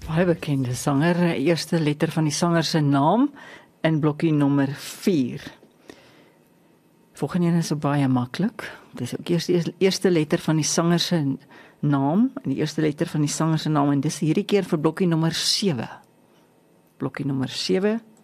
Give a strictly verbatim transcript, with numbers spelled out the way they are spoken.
Baie bekende sanger, eerste letter van die sanger se naam in blokkie nommer vier. Volgende een is baie maklik. Dis ook eers die eerste letter van die sanger se naam en die eerste letter van die sanger se naam en dis hierdie keer vir blokkie nommer sewe. Blokkie nommer sewe.